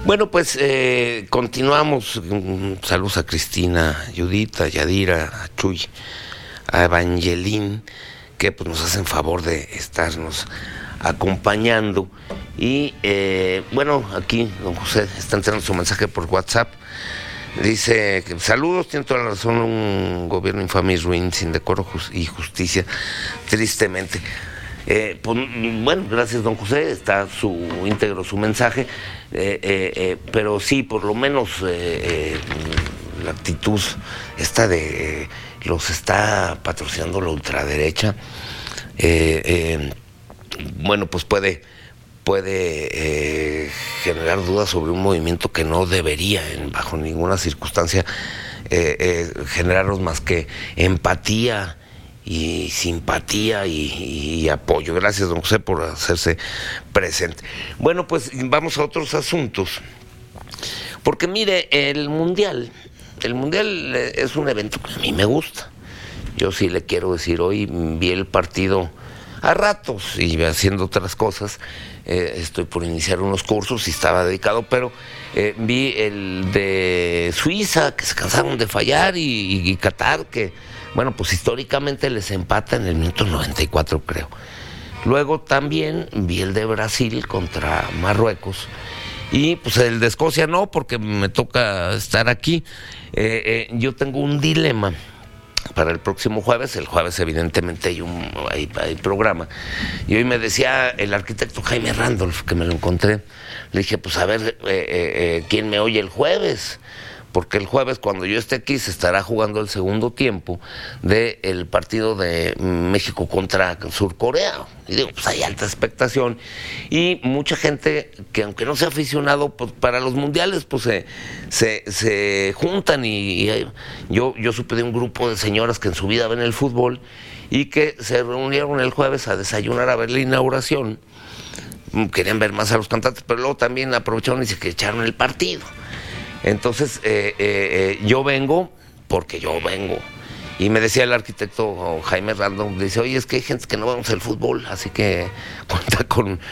Bueno, pues continuamos. Saludos a Cristina, a Judith, a Yadira, a Chuy, a Evangeline, que pues nos hacen favor de estarnos acompañando. Y bueno, aquí don José está entrando su mensaje por WhatsApp. Dice, saludos, tiene toda la razón, un gobierno infame y ruin, sin decoro y justicia, tristemente. Pues, bueno, gracias don José, está su íntegro su mensaje, pero sí, por lo menos la actitud esta de los está patrocinando la ultraderecha, bueno, pues puede generar dudas sobre un movimiento que no debería bajo ninguna circunstancia generarnos más que empatía y simpatía y apoyo. Gracias, don José, por hacerse presente. Bueno, pues vamos a otros asuntos, porque mire, el Mundial es un evento que a mí me gusta. Yo sí le quiero decir, hoy vi el partido a ratos y haciendo otras cosas. Estoy por iniciar unos cursos y estaba dedicado, pero vi el de Suiza, que se cansaron de fallar, y Qatar, que, bueno, pues históricamente les empata en el minuto 94, creo. Luego también vi el de Brasil contra Marruecos, y pues el de Escocia no, porque me toca estar aquí. Yo tengo un dilema para el próximo jueves. El jueves evidentemente hay programa, y hoy me decía el arquitecto Jaime Randolph, que me lo encontré, le dije, pues a ver, ¿quién me oye el jueves? Porque el jueves, cuando yo esté aquí, se estará jugando el segundo tiempo del partido de México contra Surcorea. Y digo, pues hay alta expectación. Y mucha gente que, aunque no sea aficionado, pues para los mundiales, pues se juntan. Y yo supe de un grupo de señoras que en su vida ven el fútbol y que se reunieron el jueves a desayunar a ver la inauguración. Querían ver más a los cantantes, pero luego también aprovecharon y se echaron el partido. Entonces, yo vengo porque yo vengo. Y me decía el arquitecto Jaime Random, dice, oye, es que hay gente que no vamos al fútbol, así que cuenta con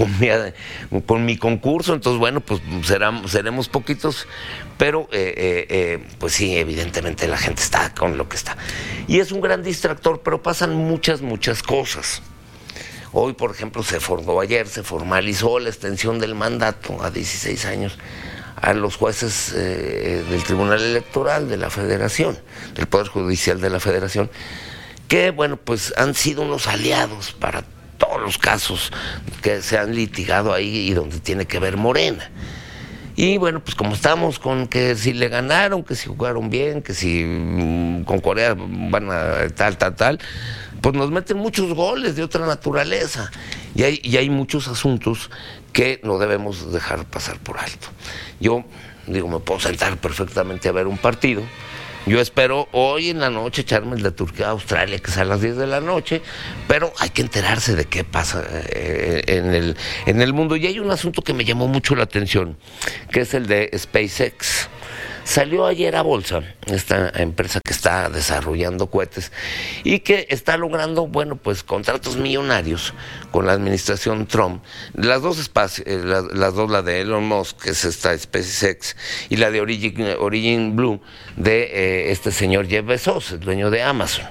mi concurso. Entonces, bueno, pues seremos poquitos, pero pues sí, evidentemente la gente está con lo que está. Y es un gran distractor, pero pasan muchas cosas. Hoy, por ejemplo, se formalizó la extensión del mandato a 16 años a los jueces del Tribunal Electoral de la Federación, del Poder Judicial de la Federación, que, bueno, pues han sido unos aliados para todos los casos que se han litigado ahí y donde tiene que ver Morena. Y bueno, pues como estamos con que si le ganaron, que si jugaron bien, que si con Corea van a tal, pues nos meten muchos goles de otra naturaleza. Y hay muchos asuntos que no debemos dejar pasar por alto. Yo digo, me puedo sentar perfectamente a ver un partido. Yo espero hoy en la noche echarme el de Turquía-Australia, que es a las 10 de la noche, pero hay que enterarse de qué pasa en el mundo. Y hay un asunto que me llamó mucho la atención, que es el de SpaceX. Salió ayer a bolsa esta empresa que está desarrollando cohetes y que está logrando, bueno, pues contratos millonarios con la administración Trump. Las dos, la de Elon Musk, que es esta SpaceX, y la de Origin Blue, de este señor Jeff Bezos, el dueño de Amazon.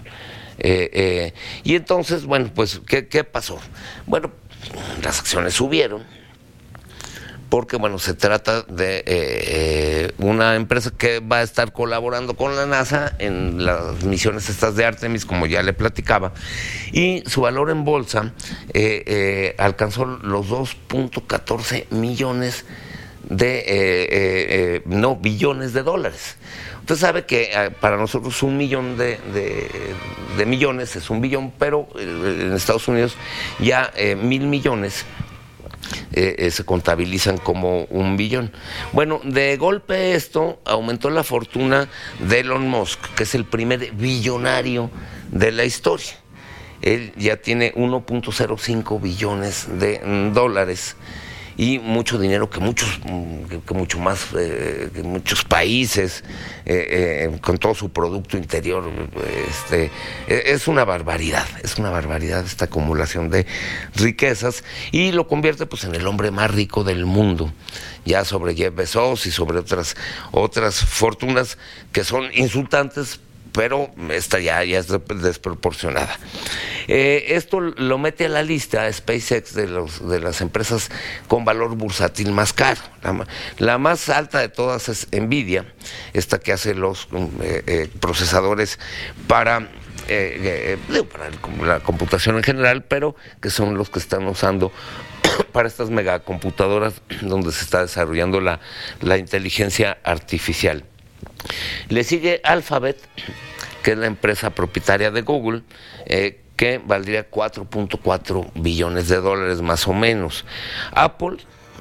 Y entonces, bueno, pues, ¿qué pasó? Bueno, las acciones subieron, porque, bueno, se trata de una empresa que va a estar colaborando con la NASA en las misiones estas de Artemis, como ya le platicaba, y su valor en bolsa alcanzó los 2.14 millones billones de dólares. Usted sabe que para nosotros 1 millón de millones es 1 billón, pero en Estados Unidos ya 1,000 millones se contabilizan como 1 billón. Bueno, de golpe esto aumentó la fortuna de Elon Musk, que es el primer billonario de la historia. Él ya tiene 1.05 billones de dólares. y mucho dinero que mucho más que muchos países con todo su producto interior. Es una barbaridad esta acumulación de riquezas, y lo convierte pues en el hombre más rico del mundo, ya sobre Jeff Bezos y sobre otras fortunas que son insultantes, pero esta ya es desproporcionada. Esto lo mete a la lista SpaceX de las empresas con valor bursátil más caro. La más alta de todas es Nvidia, esta que hace los procesadores para la computación en general, pero que son los que están usando para estas megacomputadoras donde se está desarrollando la inteligencia artificial. Le sigue Alphabet, que es la empresa propietaria de Google, que valdría 4.4 billones de dólares más o menos. Apple,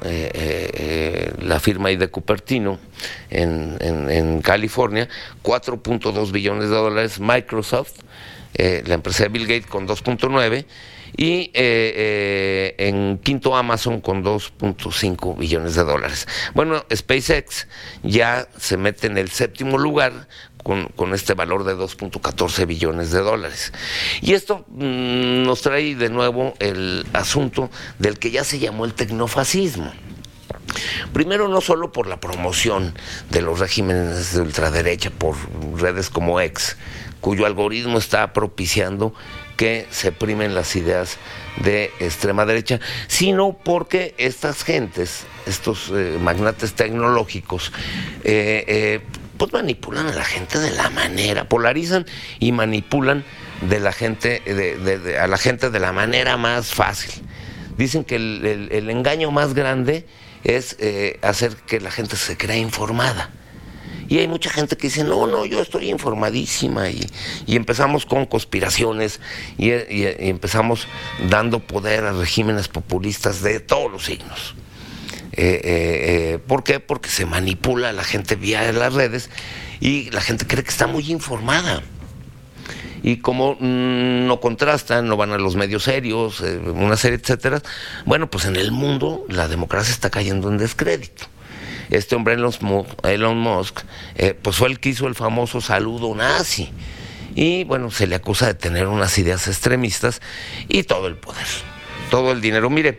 la firma ahí de Cupertino en California, 4.2 billones de dólares. Microsoft, la empresa de Bill Gates, con 2.9, y en quinto Amazon con 2.5 billones de dólares. Bueno, SpaceX ya se mete en el séptimo lugar con este valor de 2.14 billones de dólares. Y esto nos trae de nuevo el asunto del que ya se llamó el tecnofascismo. Primero, no solo por la promoción de los regímenes de ultraderecha por redes como X, cuyo algoritmo está propiciando que se primen las ideas de extrema derecha, sino porque estas gentes, estos magnates tecnológicos, pues manipulan a la gente de la manera, polarizan y manipulan de la gente, a la gente de la manera más fácil. Dicen que el engaño más grande es hacer que la gente se crea informada. Y hay mucha gente que dice, no, yo estoy informadísima, y empezamos con conspiraciones y empezamos dando poder a regímenes populistas de todos los signos. ¿Por qué? Porque se manipula a la gente vía las redes y la gente cree que está muy informada. Y como no contrastan, no van a los medios serios, una serie, etcétera, bueno, pues en el mundo la democracia está cayendo en descrédito. Este hombre Elon Musk, pues fue el que hizo el famoso saludo nazi. Y bueno, se le acusa de tener unas ideas extremistas y todo el poder, todo el dinero. Mire,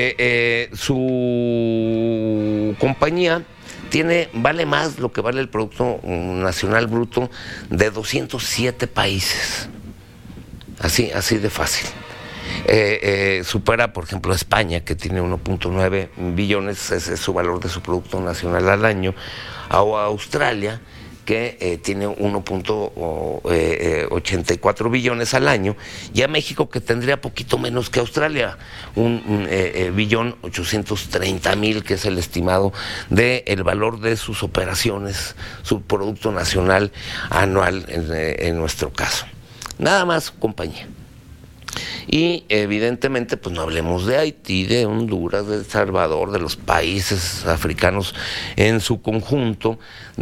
su compañía vale más lo que vale el Producto Nacional Bruto de 207 países. Así de fácil. Supera, por ejemplo, a España, que tiene 1.9 billones, ese es su valor de su Producto Nacional al año, o a Australia, que tiene 1.84 billones al año, y a México, que tendría poquito menos que Australia, 1.830.000, que es el estimado del valor de sus operaciones, su Producto Nacional anual en nuestro caso. Nada más, compañía. Y evidentemente pues no hablemos de Haití, de Honduras, de El Salvador, de los países africanos en su conjunto,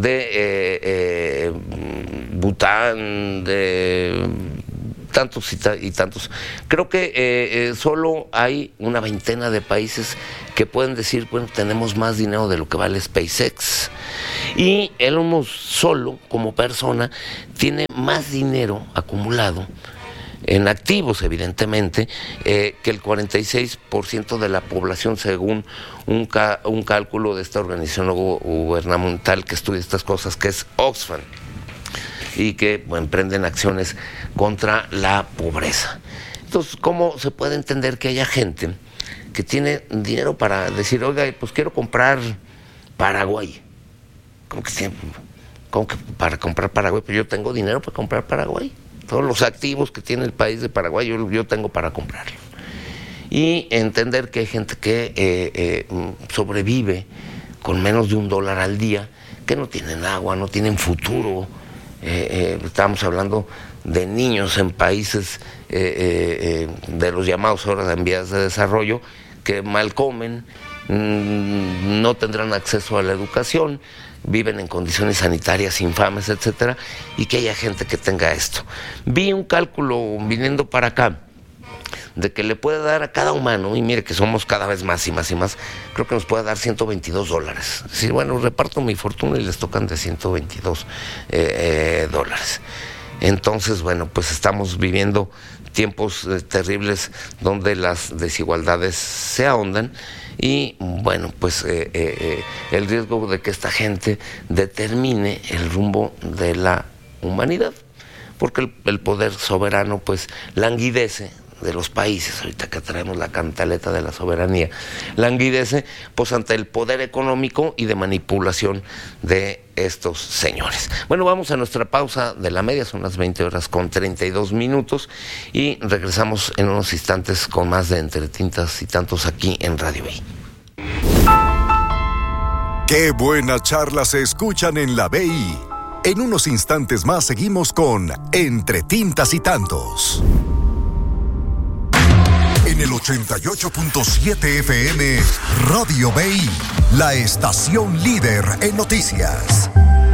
de Bután, de tantos y tantos. Creo que solo hay una veintena de países que pueden decir, bueno, tenemos más dinero de lo que vale SpaceX. Y Elon Musk solo, como persona, tiene más dinero acumulado en activos, evidentemente, que el 46% de la población, según un cálculo de esta organización gubernamental que estudia estas cosas, que es Oxfam, y que emprenden acciones contra la pobreza. Entonces, ¿cómo se puede entender que haya gente que tiene dinero para decir, oiga, pues quiero comprar Paraguay? ¿Cómo que para comprar Paraguay? Pues yo tengo dinero para comprar Paraguay. Todos los activos que tiene el país de Paraguay, yo tengo para comprarlos. Y entender que hay gente que sobrevive con menos de $1 al día, que no tienen agua, no tienen futuro. Estábamos hablando de niños en países de los llamados ahora en vías de desarrollo, que mal comen, no tendrán acceso a la educación, viven en condiciones sanitarias infames, etcétera, y que haya gente que tenga esto. Vi un cálculo viniendo para acá de que le puede dar a cada humano, y mire que somos cada vez más y más y más, creo que nos puede dar $122. Es decir, bueno, reparto mi fortuna y les tocan de $122. Entonces, bueno, pues estamos viviendo tiempos terribles donde las desigualdades se ahondan y, bueno, pues el riesgo de que esta gente determine el rumbo de la humanidad, porque el poder soberano pues languidece de los países, ahorita que traemos la cantaleta de la soberanía, languidece pues ante el poder económico y de manipulación de estos señores. Bueno, vamos a nuestra pausa de la media, son las 20:32 y regresamos en unos instantes con más de Entre Tintas y Tantos aquí en Radio BI. Qué buenas charlas se escuchan en la BI. En unos instantes más seguimos con Entre Tintas y Tantos. En el 88.7 FM, Radio BI, la estación líder en noticias.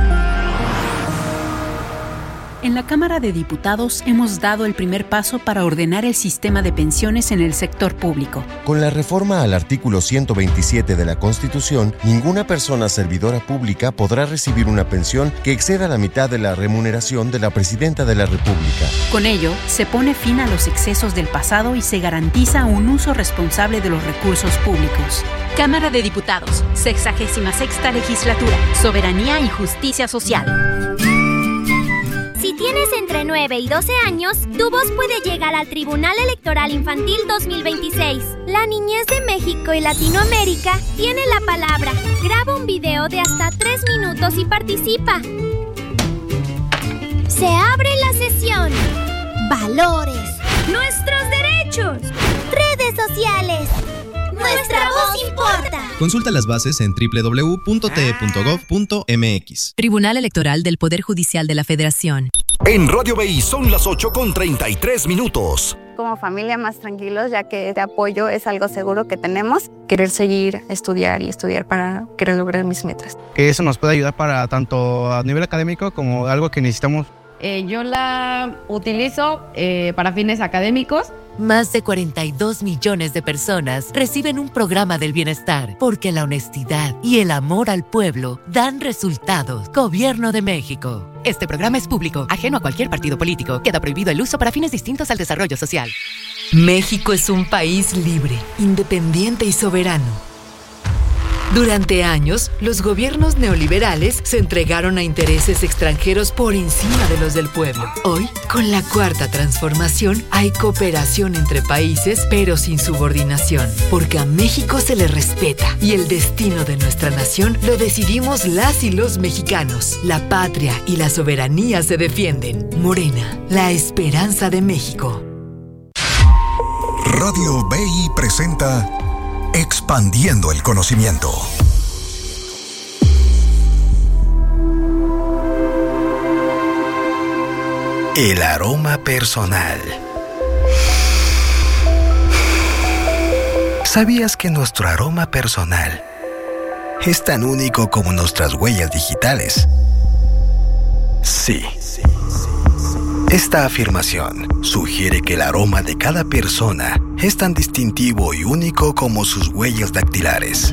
En la Cámara de Diputados hemos dado el primer paso para ordenar el sistema de pensiones en el sector público. Con la reforma al artículo 127 de la Constitución, ninguna persona servidora pública podrá recibir una pensión que exceda la mitad de la remuneración de la Presidenta de la República. Con ello, se pone fin a los excesos del pasado y se garantiza un uso responsable de los recursos públicos. Cámara de Diputados, 66ª Legislatura, Soberanía y Justicia Social. Si tienes entre 9 y 12 años, tu voz puede llegar al Tribunal Electoral Infantil 2026. La niñez de México y Latinoamérica tiene la palabra. Graba un video de hasta 3 minutos y participa. Se abre la sesión. Valores. Nuestros derechos. Redes sociales. Nuestra voz importa. Consulta las bases en www.te.gov.mx. Tribunal Electoral del Poder Judicial de la Federación. En Radio BI son las 8:33. Como familia más tranquilos, ya que este apoyo es algo seguro que tenemos. Querer seguir, estudiar para querer lograr mis metas. Que eso nos puede ayudar para tanto a nivel académico como algo que necesitamos. Yo la utilizo para fines académicos. Más de 42 millones de personas reciben un programa del bienestar porque la honestidad y el amor al pueblo dan resultados. Gobierno de México. Este programa es público, ajeno a cualquier partido político. Queda prohibido el uso para fines distintos al desarrollo social. México es un país libre, independiente y soberano. Durante años, los gobiernos neoliberales se entregaron a intereses extranjeros por encima de los del pueblo. Hoy, con la Cuarta Transformación, hay cooperación entre países, pero sin subordinación, porque a México se le respeta y el destino de nuestra nación lo decidimos las y los mexicanos. La patria y la soberanía se defienden. Morena, la esperanza de México. Radio BI presenta Expandiendo el Conocimiento. El aroma personal. ¿Sabías que nuestro aroma personal es tan único como nuestras huellas digitales? Sí. Esta afirmación sugiere que el aroma de cada persona es tan distintivo y único como sus huellas dactilares.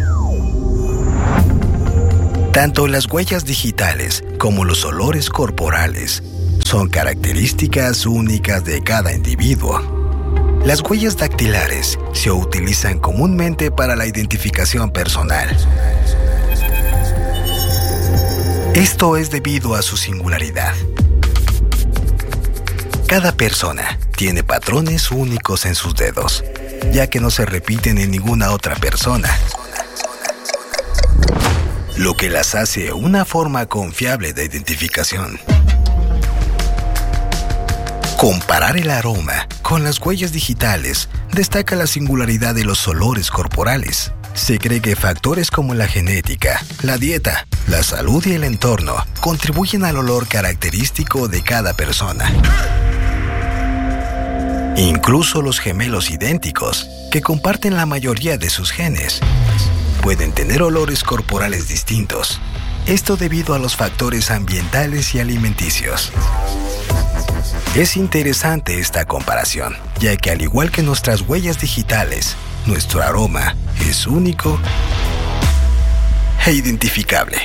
Tanto las huellas digitales como los olores corporales son características únicas de cada individuo. Las huellas dactilares se utilizan comúnmente para la identificación personal. Esto es debido a su singularidad. Cada persona tiene patrones únicos en sus dedos, ya que no se repiten en ninguna otra persona, lo que las hace una forma confiable de identificación. Comparar el aroma con las huellas digitales destaca la singularidad de los olores corporales. Se cree que factores como la genética, la dieta, la salud y el entorno contribuyen al olor característico de cada persona. Incluso los gemelos idénticos, que comparten la mayoría de sus genes, pueden tener olores corporales distintos. Esto debido a los factores ambientales y alimenticios. Es interesante esta comparación, ya que al igual que nuestras huellas digitales, nuestro aroma es único e identificable.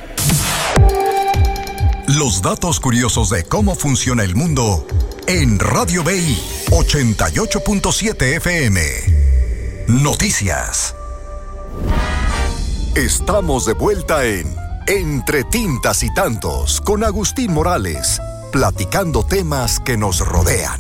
Los datos curiosos de cómo funciona el mundo en Radio BI 88.7 FM. Noticias. Estamos de vuelta en Entre Tintas y Tantos con Agustín Morales, platicando temas que nos rodean.